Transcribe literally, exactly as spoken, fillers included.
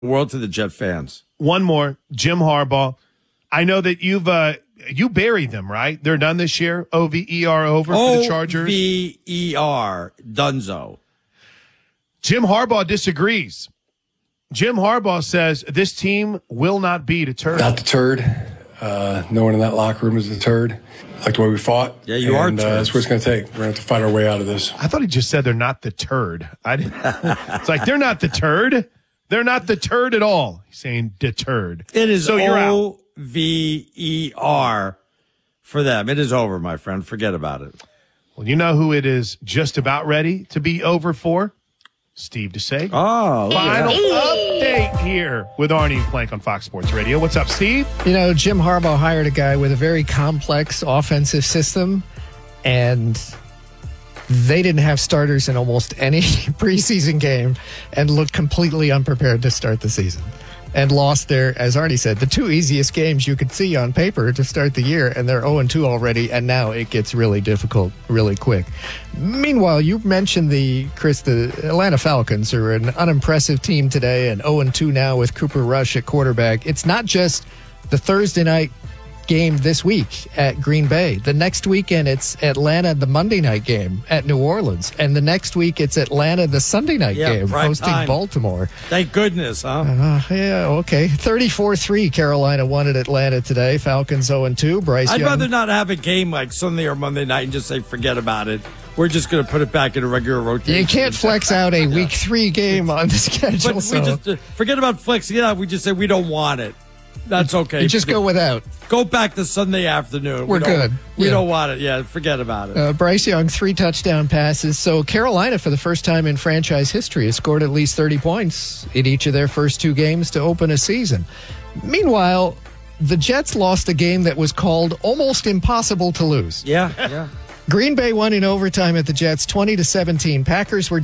world to the Jet fans. One more, Jim Harbaugh. I know that you've uh, you buried them, right? They're done this year. O V E R over for the Chargers. O V E R, Dunzo. Jim Harbaugh disagrees. Jim Harbaugh says this team will not be deterred. Not deterred. Uh, no one in that locker room is deterred. Like the way we fought. Yeah, you and, are. Uh, that's what it's going to take. We're going to have to fight our way out of this. I thought he just said they're not the turd. I didn't. It's like they're not the turd. They're not the turd at all. He's saying deterred. It is so you're out. O V E R for them. It is over, my friend. Forget about it. Well, you know who it is just about ready to be over for? Steve DeSay. Oh, Final yeah. update here with Arnie and Plank on Fox Sports Radio. What's up, Steve? You know, Jim Harbaugh hired a guy with a very complex offensive system, and they didn't have starters in almost any preseason game and looked completely unprepared to start the season and lost their, as Arnie said, the two easiest games you could see on paper to start the year, and they're oh and two already, and now it gets really difficult really quick. Meanwhile, you mentioned the, Chris, the Atlanta Falcons are an unimpressive team today and oh and two now with Cooper Rush at quarterback. It's not just the Thursday night game this week at Green Bay. The next weekend, it's Atlanta, the Monday night game at New Orleans. And the next week, it's Atlanta, the Sunday night Yeah, game, prime hosting time. Baltimore. Thank goodness, huh? Uh, yeah, okay. thirty-four three Carolina won at Atlanta today. Falcons oh and two. Bryce I'd Young. rather not have a game like Sunday or Monday night and just say, forget about it. We're just going to put it back in a regular rotation. You can't flex out a week three game on the schedule. But so we just uh, forget about flexing it out. We just say we don't want it. That's okay. you just go without. Go back to Sunday afternoon. We're we don't- good. We Yeah. don't want it. Yeah, forget about it. Uh, Bryce Young, three touchdown passes. So Carolina, for the first time in franchise history, has scored at least thirty points in each of their first two games to open a season. Meanwhile, the Jets lost a game that was called almost impossible to lose. yeah, yeah. Green Bay won in overtime at the Jets, twenty to seventeen. Packers were